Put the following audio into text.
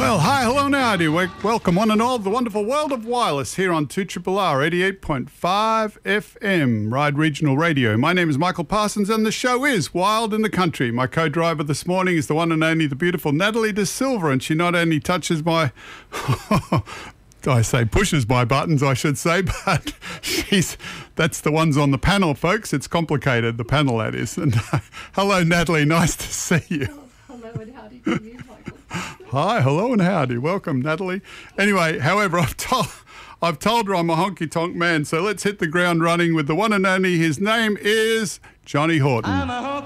Well, hi, hello, now, howdy. Welcome one and all to the wonderful world of wireless here on 2RRR 88.5 FM, Ride Regional Radio. My name is Michael Parsons and the show is Wild in the Country. My co-driver this morning is the one and only the beautiful Natalie De Silva, and she not only touches my... pushes my buttons, I should say, but that's the ones on the panel, folks. It's complicated, the panel, that is. And hello, Natalie. Nice to see you. Hello and howdy to you, Michael. Hi, hello and howdy. Welcome, Natalie. Anyway, however, I've told her I'm a honky-tonk man, so let's hit the ground running with the one and only. His name is Johnny Horton.